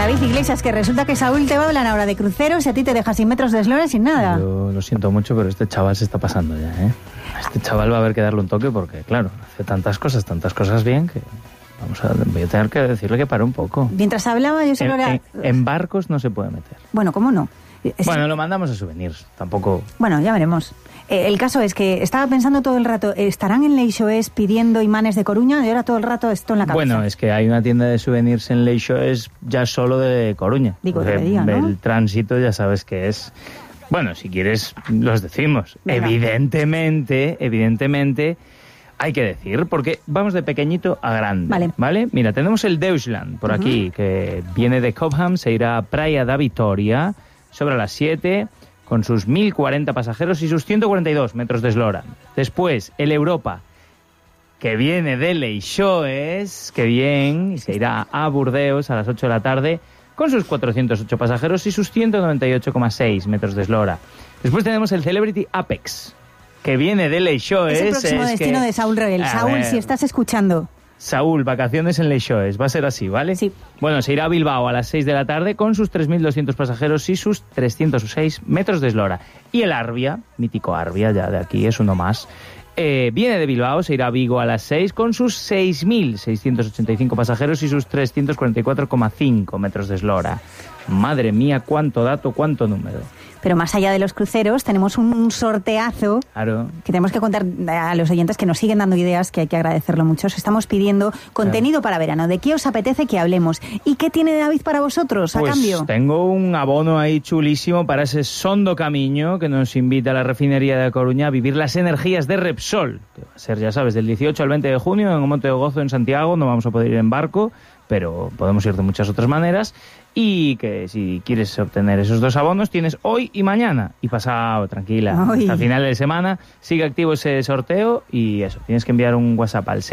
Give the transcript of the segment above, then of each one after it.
David Iglesias, que resulta que Saúl te va a hablar ahora de cruceros y a ti te deja sin metros de eslora sin nada. Yo lo siento mucho, pero este chaval se está pasando ya, ¿eh? A este chaval va a haber que darle un toque porque, claro, hace tantas cosas bien que voy a tener que decirle que pare un poco. Mientras hablaba yo solo era... En barcos no se puede meter. Bueno, ¿cómo no? Bueno, lo mandamos a souvenirs, tampoco... Bueno, ya veremos. El caso es que estaba pensando todo el rato, ¿estarán en Leixoes pidiendo imanes de Coruña? Y ahora todo el rato esto en la cabeza. Bueno, es que hay una tienda de souvenirs en Leixoes ya solo de Coruña. Digo, que me diga, ¿no? El tránsito ya sabes que es... Bueno, si quieres los decimos. Venga. Evidentemente... Hay que decir, porque vamos de pequeñito a grande, ¿vale? Mira, tenemos el Deutschland por aquí, que viene de Cobham, se irá a Praia da Vitória, sobre las 7, con sus 1.040 pasajeros y sus 142 metros de eslora. Después, el Europa, que viene de Leixoes, que bien, y se irá a Burdeos a las 8 de la tarde, con sus 408 pasajeros y sus 198,6 metros de eslora. Después tenemos el Celebrity Apex, que viene de Leixoes. Es el próximo destino de Saúl Rebel. Saúl, si estás escuchando. Saúl, vacaciones en Leixoes. Va a ser así, ¿vale? Sí. Bueno, se irá a Bilbao a las 6 de la tarde con sus 3.200 pasajeros y sus 306 metros de eslora. Y el Arvia, mítico Arvia, ya de aquí es uno más, viene de Bilbao, se irá a Vigo a las 6 con sus 6.685 pasajeros y sus 344,5 metros de eslora. Madre mía, cuánto dato, cuánto número. Pero más allá de los cruceros, tenemos un sorteazo que tenemos que contar a los oyentes que nos siguen dando ideas, que hay que agradecerlo mucho. Os estamos pidiendo contenido para verano. ¿De qué os apetece que hablemos? ¿Y qué tiene David para vosotros a cambio? Tengo un abono ahí chulísimo para ese Sondo Camiño que nos invita a la refinería de Coruña a vivir las energías de Repsol, que va a ser, ya sabes, del 18 al 20 de junio en Monte de Gozo, en Santiago. No vamos a poder ir en barco, pero podemos ir de muchas otras maneras. Y que si quieres obtener esos dos abonos, tienes hoy y mañana. Y pasado, tranquila. Hoy. Hasta final de semana sigue activo ese sorteo. Y eso, tienes que enviar un WhatsApp al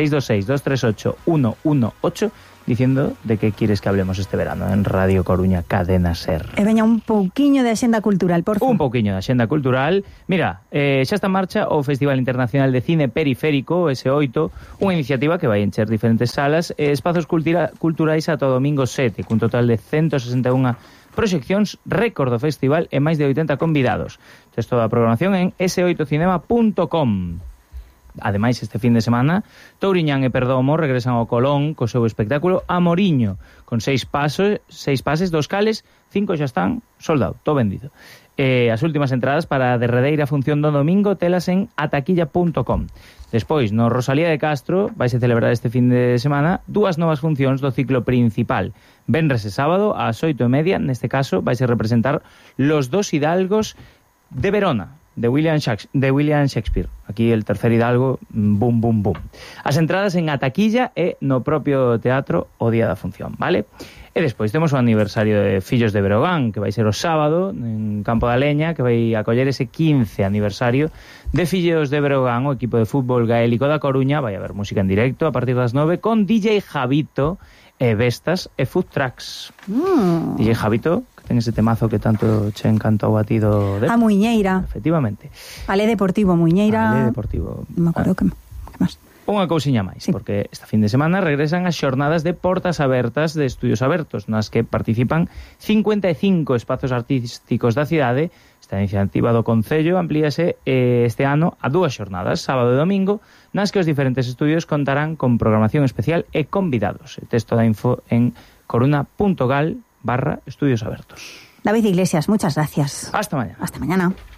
626-238-118 diciendo de qué quieres que hablemos este verano en Radio Coruña Cadena Ser. Veña, un pouquiño de axenda cultural, por favor. Un pouquiño de axenda cultural. Mira, xa está en marcha o Festival Internacional de Cine Periférico, ese 8, unha iniciativa que vai encher diferentes salas e espazos culturais ata o domingo 7, cun total de 161 proxeccións, récord do festival e máis de 80 convidados. Tes toda a programación en s8cinema.com. Ademais, este fin de semana, Touriñán e Perdomo regresan ao Colón co seu espectáculo Amoriño, con 6 pases, 2 cales, 5 xa están sold out, todo vendido. As últimas entradas para a derradeira función do domingo telas en ataquilla.com. Despois, no Rosalía de Castro, vaise celebrar este fin de semana 2 novas funcións do ciclo principal. Venres e sábado, ás 8:30, neste caso, vaise representar Los dos hidalgos de Verona, de William Shakespeare. Aquí el tercer hidalgo, boom, boom, boom. As entradas en Ataquilla e no propio teatro o día da función, vale? E despois temos o aniversario de Fillos de Breogán, que vai ser o sábado en Campo da Leña, que vai acoller ese 15 aniversario de Fillos de Breogán, o equipo de fútbol gaélico da Coruña. Vai haber música en directo a partir das 9 con DJ Javito e Vestas e Food Trucks. DJ Javito, que ten ese temazo que tanto che encantou a ti do... A Muiñeira. Efectivamente. Ale Deportivo, Muiñeira. Ale Deportivo. Non me acordo que máis. Unha cousiña máis, porque esta fin de semana regresan as xornadas de portas abertas de Estudios Abertos, nas que participan 55 espazos artísticos da cidade. Esta iniciativa do Concello amplíase este ano a 2 xornadas, sábado e domingo, nas que os diferentes estudios contarán con programación especial e convidados. El texto da info en coruna.gal/Estudios Abertos. David Iglesias, muchas gracias. Hasta mañana. Hasta mañana.